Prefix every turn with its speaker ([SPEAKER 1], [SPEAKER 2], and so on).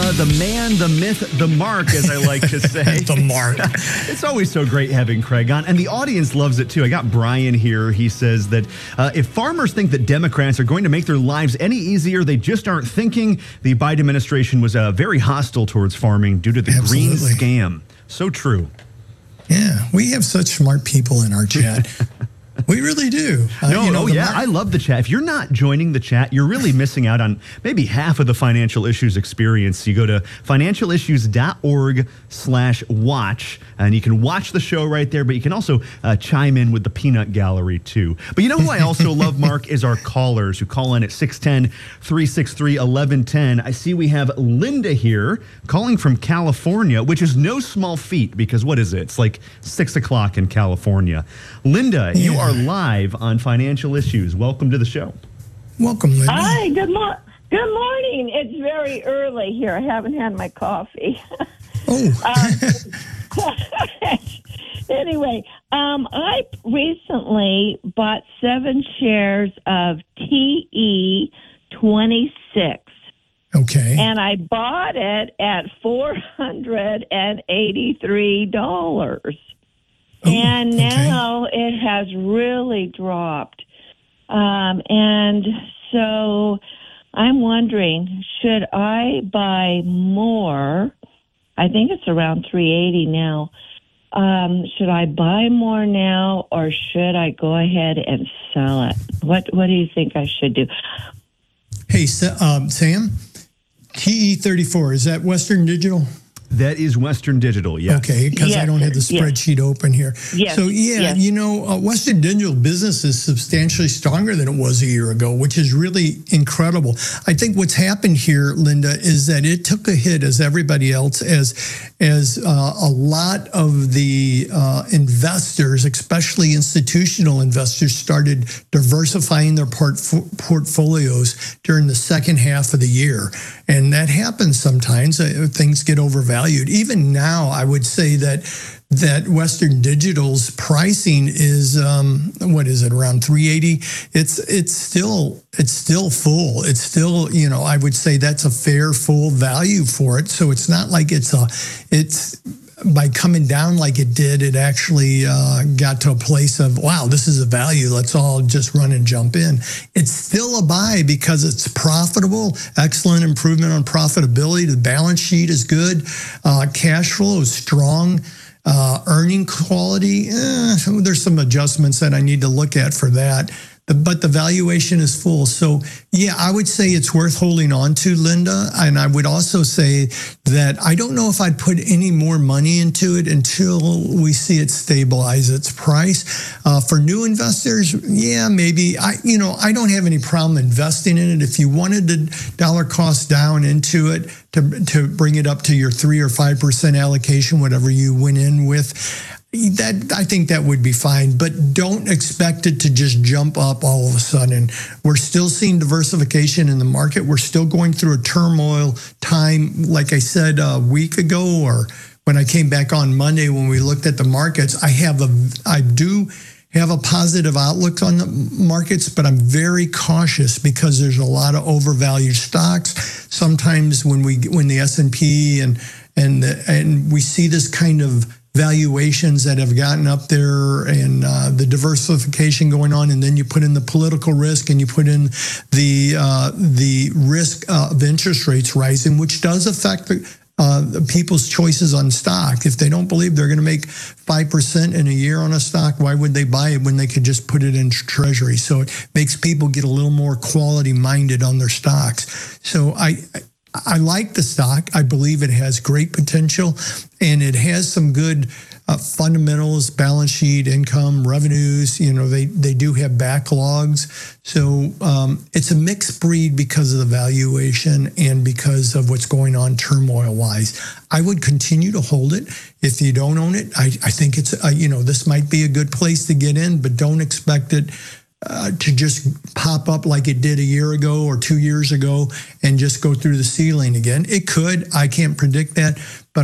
[SPEAKER 1] the man, the myth, the mark, as I like to say.
[SPEAKER 2] The mark.
[SPEAKER 1] It's always so great having Craig on, and the audience loves it too. I got Brian here. He says that if farmers think that Democrats are going to make their lives any easier, they just aren't thinking. The Biden administration was very hostile towards farming due to the green scam. So true.
[SPEAKER 2] Yeah, we have such smart people in our chat. We really do.
[SPEAKER 1] I love the chat. If you're not joining the chat, you're really missing out on maybe half of the Financial Issues experience. You go to financialissues.org/watch, and you can watch the show right there, but you can also chime in with the peanut gallery, too. But you know who I also love, Mark, is our callers who call in at 610-363-1110. I see we have Linda here calling from California, which is no small feat because what is it? It's like 6 o'clock in California. Linda, you are live on Financial Issues. Welcome to the show.
[SPEAKER 2] Welcome, Linda.
[SPEAKER 3] Hi, good morning. It's very early here. I haven't had my coffee. Anyway, I recently bought 7 shares of TE26.
[SPEAKER 2] Okay.
[SPEAKER 3] And I bought it at $483. And now it has really dropped. And so I'm wondering, should I buy more? I think it's around 380 now. Should I buy more now, or should I go ahead and sell it? What do you think I should do?
[SPEAKER 2] Hey, Sam, TE34, is that Western Digital?
[SPEAKER 1] That is Western Digital, yes.
[SPEAKER 2] Okay, because I don't have the spreadsheet open here.
[SPEAKER 3] Yes.
[SPEAKER 2] So, Western Digital business is substantially stronger than it was a year ago, which is really incredible. I think what's happened here, Linda, is that it took a hit as everybody else, as a lot of the investors, especially institutional investors, started diversifying their portfolios during the second half of the year. And that happens sometimes. Things get overvalued. Even now, I would say that Western Digital's pricing is what is it, around 380? It's still full. It's still, I would say that's a fair full value for it. So it's not like it's by coming down like it did, it actually got to a place of, wow, this is a value. Let's all just run and jump in. It's still a buy because it's profitable, excellent improvement on profitability. The balance sheet is good. Cash flow is strong. Earning quality, there's some adjustments that I need to look at for that. But the valuation is full. So, yeah, I would say it's worth holding on to, Linda. And I would also say that I don't know if I'd put any more money into it until we see it stabilize its price. For new investors, yeah, maybe. I don't have any problem investing in it. If you wanted the dollar cost down into it to bring it up to your 3 or 5% allocation, whatever you went in with, that I think that would be fine, but don't expect it to just jump up all of a sudden. We're still seeing diversification in the market. We're still going through a turmoil time, like I said a week ago, or when I came back on Monday when we looked at the markets. I do have a positive outlook on the markets, but I'm very cautious because there's a lot of overvalued stocks. Sometimes when the S&P and we see this kind of valuations that have gotten up there and the diversification going on, and then you put in the political risk and you put in the risk of interest rates rising, which does affect people's choices on stock. If they don't believe they're going to make 5% in a year on a stock, why would they buy it when they could just put it in Treasury? So it makes people get a little more quality minded on their stocks. So I like the stock. I believe it has great potential, and it has some good fundamentals, balance sheet, income, revenues. They do have backlogs. So it's a mixed breed because of the valuation and because of what's going on turmoil-wise. I would continue to hold it. If you don't own it, I think it's, this might be a good place to get in, but don't expect it to just pop up like it did a year ago or 2 years ago and just go through the ceiling again. It could. I can't predict that. But